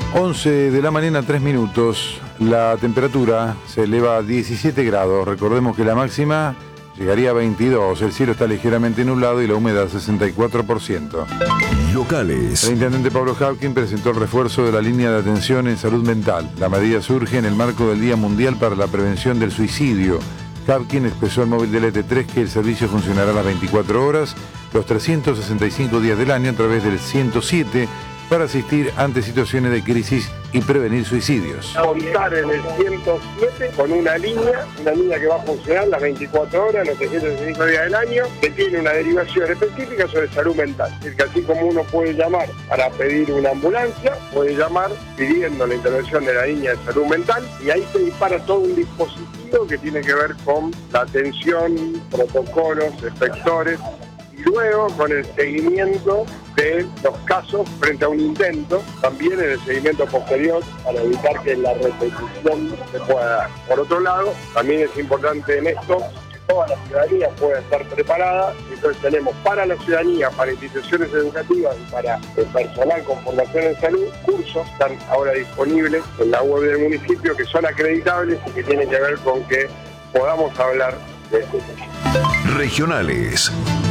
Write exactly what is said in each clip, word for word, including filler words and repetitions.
once de la mañana, tres minutos. La temperatura se eleva a diecisiete grados. Recordemos que la máxima llegaría a veintidós. El cielo está ligeramente nublado y la humedad sesenta y cuatro por ciento. Locales. El intendente Pablo Hawking presentó el refuerzo de la línea de atención en salud mental. La medida surge en el marco del Día Mundial para la Prevención del Suicidio. Hawking expresó al móvil del E T tres que el servicio funcionará las veinticuatro horas, los trescientos sesenta y cinco días del año a través del ciento siete para asistir ante situaciones de crisis y prevenir suicidios. Contar en el ciento siete con una línea, una línea que va a funcionar las veinticuatro horas, los trescientos sesenta y cinco días del año, que tiene una derivación específica sobre salud mental. Es decir, que así como uno puede llamar para pedir una ambulancia, puede llamar pidiendo la intervención de la línea de salud mental y ahí se dispara todo un dispositivo que tiene que ver con la atención, protocolos, efectores, y luego con el seguimiento de los casos frente a un intento, también en el seguimiento posterior para evitar que la repetición se pueda dar. Por otro lado, también es importante en esto que toda la ciudadanía pueda estar preparada, entonces tenemos para la ciudadanía, para instituciones educativas y para el personal con formación en salud, cursos están ahora disponibles en la web del municipio que son acreditables y que tienen que ver con que podamos hablar de este tema. Regionales.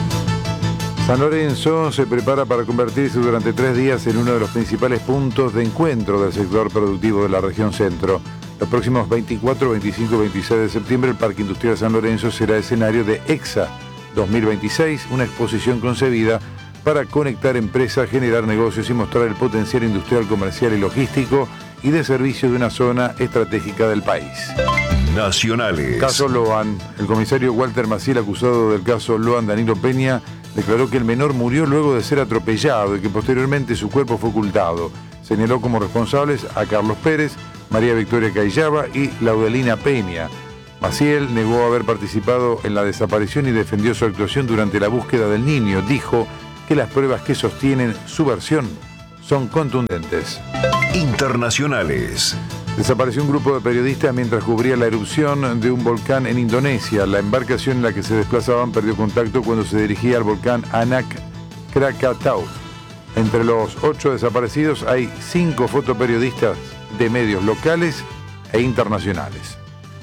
San Lorenzo se prepara para convertirse durante tres días en uno de los principales puntos de encuentro del sector productivo de la región centro. Los próximos veinticuatro, veinticinco y veintiséis de septiembre, el Parque Industrial San Lorenzo será escenario de EXA dos mil veintiséis, una exposición concebida para conectar empresas, generar negocios y mostrar el potencial industrial, comercial y logístico y de servicio de una zona estratégica del país. Nacionales. Caso Loan. El comisario Walter Maciel, acusado del caso Loan Danilo Peña, declaró que el menor murió luego de ser atropellado y que posteriormente su cuerpo fue ocultado. Señaló como responsables a Carlos Pérez, María Victoria Cayllaba y Laudelina Peña. Maciel negó haber participado en la desaparición y defendió su actuación durante la búsqueda del niño. Dijo que las pruebas que sostienen su versión son contundentes. Internacionales. Desapareció un grupo de periodistas mientras cubría la erupción de un volcán en Indonesia. La embarcación en la que se desplazaban perdió contacto cuando se dirigía al volcán Anak Krakatau. Entre los ocho desaparecidos hay cinco fotoperiodistas de medios locales e internacionales.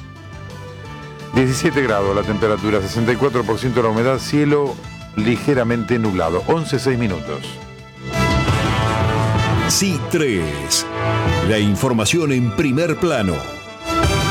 diecisiete grados la temperatura, sesenta y cuatro por ciento la humedad, cielo ligeramente nublado. once, seis minutos. C tres. La información en primer plano.